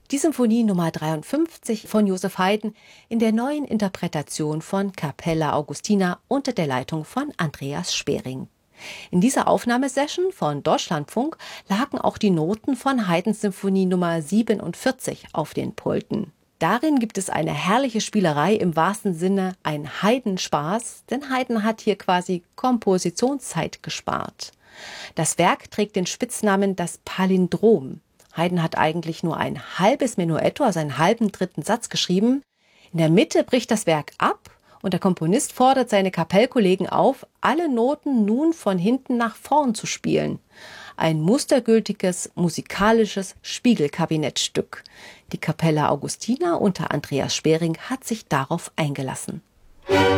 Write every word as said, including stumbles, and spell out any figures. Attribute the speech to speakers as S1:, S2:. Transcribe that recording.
S1: Die Symphonie Nummer dreiundfünfzig von Joseph Haydn in der neuen Interpretation von Capella Augustina unter der Leitung von Andreas Schwering. In dieser Aufnahmesession von Deutschlandfunk lagen auch die Noten von Haydns Symphonie Nummer siebenundvierzig auf den Pulten. Darin gibt es eine herrliche Spielerei im wahrsten Sinne, ein Haydn-Spaß, denn Haydn hat hier quasi Kompositionszeit gespart. Das Werk trägt den Spitznamen das Palindrom. Haydn hat eigentlich nur ein halbes Menuetto, also einen halben dritten Satz geschrieben. In der Mitte bricht das Werk ab und der Komponist fordert seine Kapellkollegen auf, alle Noten nun von hinten nach vorn zu spielen. Ein mustergültiges musikalisches Spiegelkabinettstück. Die Capella Augustina unter Andreas Schwering hat sich darauf eingelassen.